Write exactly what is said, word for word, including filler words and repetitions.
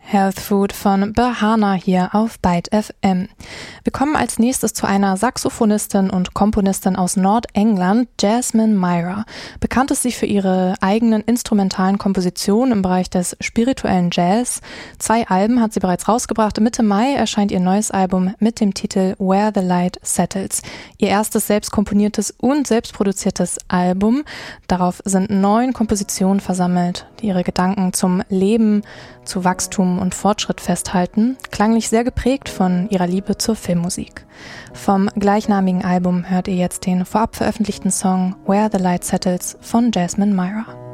Health Food von Bahana hier auf Byte F M. Wir kommen als nächstes zu einer Saxophonistin und Komponistin aus Nordengland, Jasmine Myra. Bekannt ist sie für ihre eigenen instrumentalen Kompositionen im Bereich des spirituellen Jazz. Zwei Alben hat sie bereits rausgebracht. Mitte Mai erscheint ihr neues Album mit dem Titel Where the Light Settles. Ihr erstes selbst komponiertes und selbst produziertes Album. Darauf sind neun Kompositionen versammelt, die ihre Gedanken zum Leben, zu Wachstum und Fortschritt festhalten, klanglich sehr geprägt von ihrer Liebe zur Filmmusik. Vom gleichnamigen Album hört ihr jetzt den vorab veröffentlichten Song Where the Light Settles von Jasmine Myra.